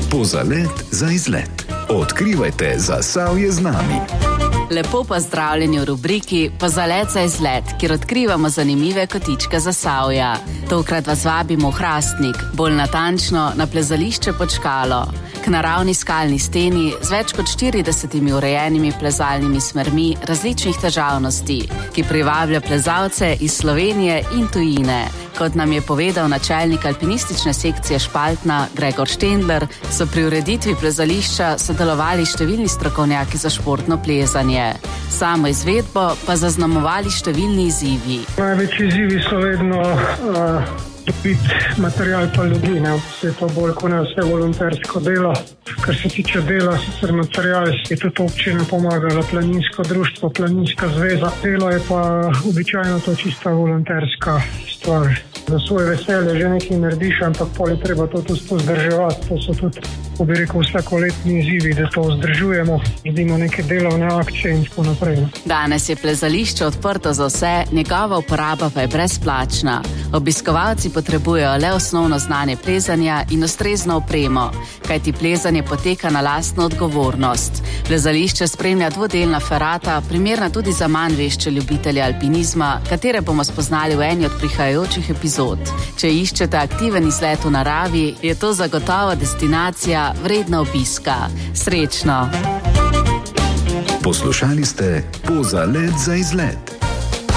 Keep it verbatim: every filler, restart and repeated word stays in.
Pozalet za izlet. Odkrivajte Zasavje z nami. Lepo pozdravljeni v rubriki Pozalet za izlet, kjer odkrivamo zanimive kotičke Zasavja. Tokrat vas vabimo v Hrastnik, bolj natančno na plezališče Pod Škalo. K naravni skalni steni z več kot štiridesetimi urejenimi plezalnimi smermi različnih težavnosti, ki privablja plezalce iz Slovenije in tujine. Kot nam je povedal načelnik alpinistične sekcije Špaltna Gregor Štendler, so pri ureditvi plezališča sodelovali številni strokovnjaki za športno plezanje. Samo izvedbo pa zaznamovali številni izzivi. Največji izzivi so vedno uh, dobiti material pa ljudi, ne? Vse to bolj kot ne vse volontersko delo. Kar se tiče dela, sicer material je tudi občina pomagala, planinsko društvo, planinska zveza. Delo je pa običajno to čista volonterska stvar. Za svoje veselje že nekaj narediš, ampak pol je treba to tudi vzdrževati. To so tudi, ko bi rekel, vsakoletni izzivi, da to vzdržujemo, vidimo neke delovne akcije in tako naprej. Danes je plezališče odprto za vse, njegova uporaba pa je brezplačna. Obiskovalci potrebujejo le osnovno znanje plezanja in ustrezno opremo, kajti plezanje poteka na lastno odgovornost. Plezališče spremlja dvodelna ferata, primerna tudi za manj vešče ljubitelje alpinizma, katere bomo spoznali v eni od prihajajočih epizod. Če iščete aktiven izlet v naravi, je to zagotovo destinacija vredna obiska. Srečno! Poslušali ste Pozalet za izlet.